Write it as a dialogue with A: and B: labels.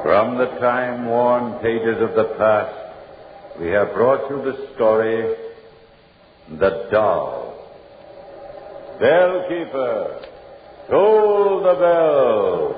A: From the time-worn pages of the past, we have brought you the story, The Doll. Bellkeeper, toll the bell.